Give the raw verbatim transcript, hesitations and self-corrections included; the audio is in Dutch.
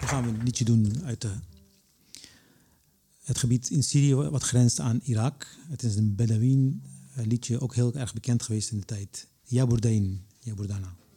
gaan we een liedje doen uit de, het gebied in Syrië wat grenst aan Irak. Het is een Bedouin liedje, ook heel erg bekend geweest in de tijd. Ya Burdain, Ya Burdana.